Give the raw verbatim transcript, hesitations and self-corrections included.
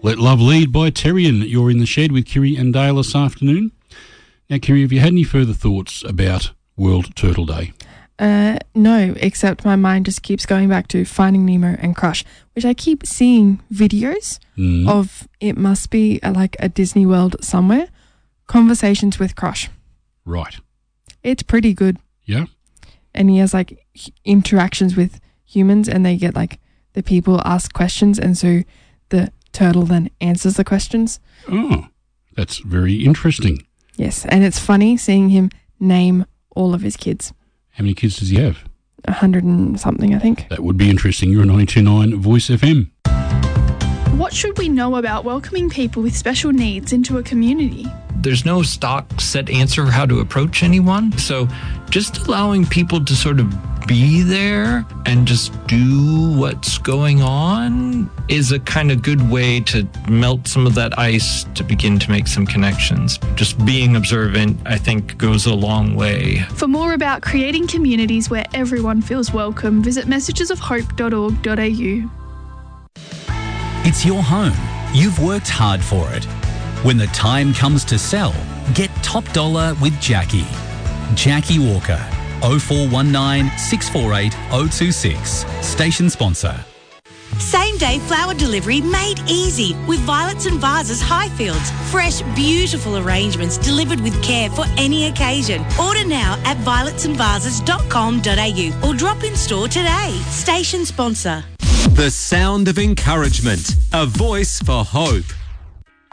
Let Love Lead by Terrian. You're in the shed with Kiri and Dale this afternoon. Now, Kiri, have you had any further thoughts about World Turtle Day? Uh, no, except my mind just keeps going back to Finding Nemo and Crush, which I keep seeing videos Mm. of. It must be a, like a Disney World somewhere. Conversations with Crush. Right. It's pretty good. Yeah. And he has like h- interactions with humans, and they get like the people ask questions, and so the turtle then answers the questions. Oh, that's very interesting. Yes, and it's funny seeing him name all of his kids. How many kids does he have? A hundred and something, I think. That would be interesting. You're on ninety-two point nine Voice F M. What should we know about welcoming people with special needs into a community? There's no stock set answer for how to approach anyone. So just allowing people to sort of be there and just do what's going on is a kind of good way to melt some of that ice to begin to make some connections. Just being observant, I think, goes a long way. For more about creating communities where everyone feels welcome, visit messages of hope dot org dot a u. It's your home. You've worked hard for it. When the time comes to sell, get top dollar with Jackie. Jackie Walker, oh four one nine, six four eight, oh two six. Station sponsor. Same-day flower delivery made easy with Violets and Vases Highfields. Fresh, beautiful arrangements delivered with care for any occasion. Order now at violets and vases dot com dot a u or drop in store today. Station sponsor. The sound of encouragement. A voice for hope.